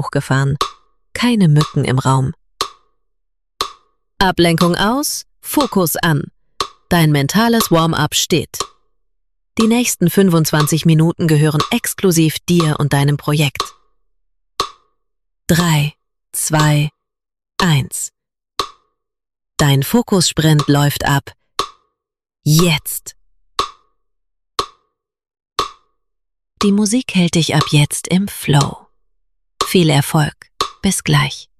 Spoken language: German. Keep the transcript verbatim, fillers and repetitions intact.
hochgefahren. Keine Mücken im Raum. Ablenkung aus, Fokus an. Dein mentales Warm-up steht. Die nächsten fünfundzwanzig Minuten gehören exklusiv dir und deinem Projekt. drei, zwei, eins. Dein Fokussprint läuft ab. Jetzt! Die Musik hält dich ab jetzt im Flow. Viel Erfolg. Bis gleich.